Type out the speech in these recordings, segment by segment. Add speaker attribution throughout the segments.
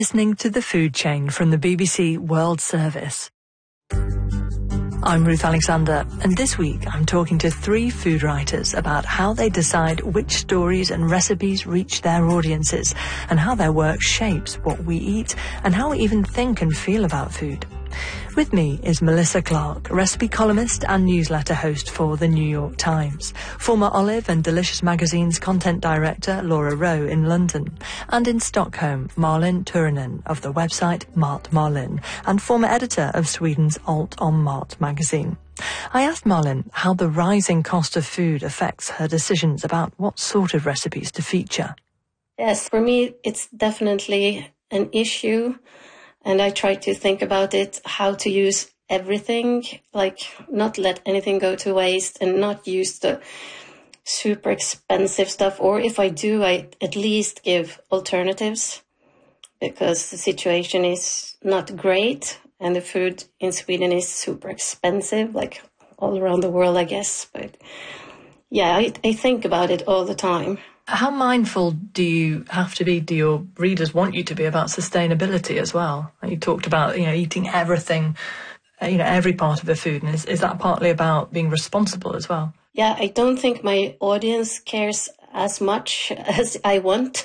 Speaker 1: Listening to The Food Chain from the BBC World Service. I'm Ruth Alexander, and this week I'm talking to 3 food writers about how they decide which stories and recipes reach their audiences, and how their work shapes what we eat and how we even think and feel about food. With me is Melissa Clark, recipe columnist and newsletter host for The New York Times, former Olive and Delicious Magazine's content director Laura Rowe in London, and in Stockholm, Malin Turunen of the website Mat Malin, and former editor of Sweden's Alt on Mat magazine. I asked Malin how the rising cost of food affects her decisions about what sort of recipes to feature.
Speaker 2: Yes, for me, it's definitely an issue. And I try to think about it, how to use everything, like not let anything go to waste and not use the super expensive stuff. Or if I do, I at least give alternatives because the situation is not great and the food in Sweden is super expensive, like all around the world, I guess. But yeah, I think about it all the time.
Speaker 1: How mindful do you have to be, do your readers want you to be about sustainability as well? You talked about, eating everything, every part of the food. And is that partly about being responsible as well?
Speaker 2: Yeah, I don't think my audience cares as much as I want.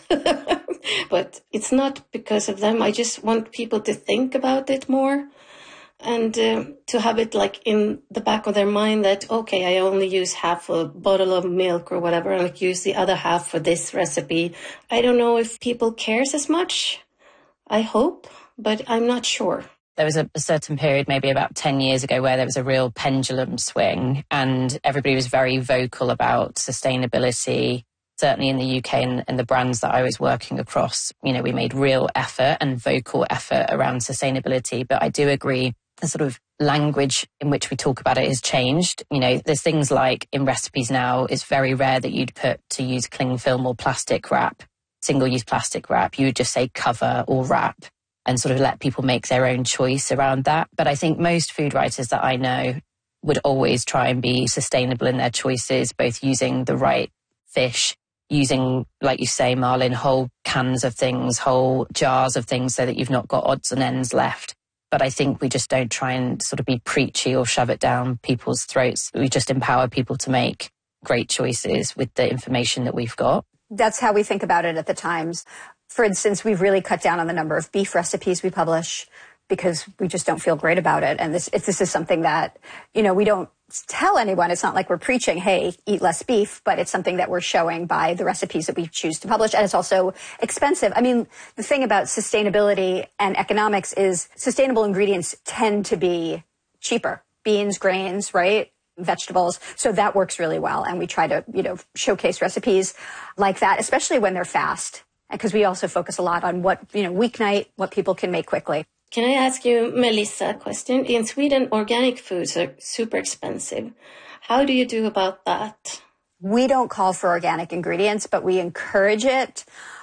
Speaker 2: But it's not because of them. I just want people to think about it more. And to have it like in the back of their mind that, okay, I only use half a bottle of milk or whatever, and like use the other half for this recipe. I don't know if people cares as much. I hope, but I'm not sure.
Speaker 3: There was a certain period, maybe about 10 years ago, where there was a real pendulum swing and everybody was very vocal about sustainability. Certainly in the UK and the brands that I was working across, we made real effort and vocal effort around sustainability. But I do agree the sort of language in which we talk about it has changed. There's things like in recipes now, it's very rare that you'd put to use cling film or plastic wrap, single-use plastic wrap. You would just say cover or wrap and sort of let people make their own choice around that. But I think most food writers that I know would always try and be sustainable in their choices, both using the right fish, using, like you say, Malin, whole cans of things, whole jars of things so that you've not got odds and ends left. But I think we just don't try and sort of be preachy or shove it down people's throats. We just empower people to make great choices with the information that we've got.
Speaker 4: That's how we think about it at the Times. For instance, we've really cut down on the number of beef recipes we publish because we just don't feel great about it. And this is something that, we don't tell anyone. It's not like we're preaching, hey, eat less beef, but it's something that we're showing by the recipes that we choose to publish. And it's also expensive. I mean, the thing about sustainability and economics is sustainable ingredients tend to be cheaper. Beans, grains, right? Vegetables. So that works really well. And we try to, showcase recipes like that, especially when they're fast. Because we also focus a lot on what, weeknight, what people can make quickly.
Speaker 2: Can I ask you, Melissa, a question? In Sweden, organic foods are super expensive. How do you do about that?
Speaker 4: We don't call for organic ingredients, but we encourage it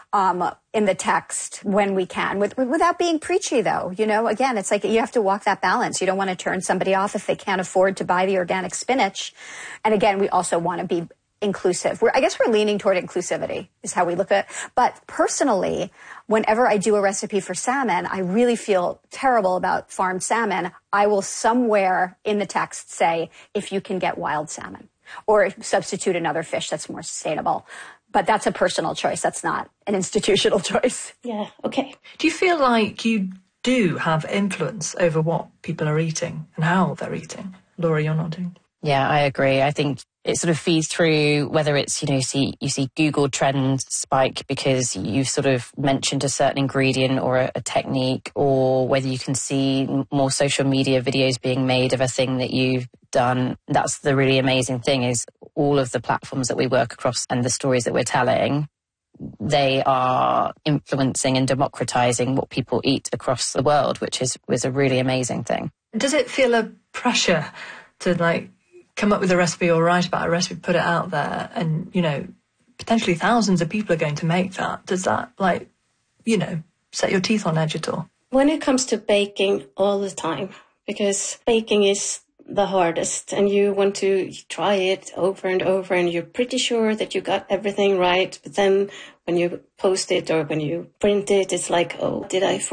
Speaker 4: in the text when we can, without being preachy, though. Again, it's like you have to walk that balance. You don't want to turn somebody off if they can't afford to buy the organic spinach. And again, we also want to be inclusive. I guess we're leaning toward inclusivity is how we look at it. But personally, whenever I do a recipe for salmon, I really feel terrible about farmed salmon. I will somewhere in the text say, if you can get wild salmon, or substitute another fish that's more sustainable. But that's a personal choice. That's not an institutional choice.
Speaker 2: Yeah, okay.
Speaker 1: Do you feel like you do have influence over what people are eating and how they're eating? Laura, you're nodding.
Speaker 3: Yeah, I agree. I think it sort of feeds through whether it's, you see Google trends spike because you've sort of mentioned a certain ingredient or a technique, or whether you can see more social media videos being made of a thing that you've done. That's the really amazing thing is all of the platforms that we work across and the stories that we're telling, they are influencing and democratizing what people eat across the world, which was a really amazing thing.
Speaker 1: Does it feel a pressure to come up with a recipe or write about a recipe, put it out there, and, potentially thousands of people are going to make that? Does that, set your teeth on edge at all?
Speaker 2: When it comes to baking, all the time, because baking is the hardest, and you want to try it over and over, and you're pretty sure that you got everything right. But then when you post it or when you print it, it's like, oh, did I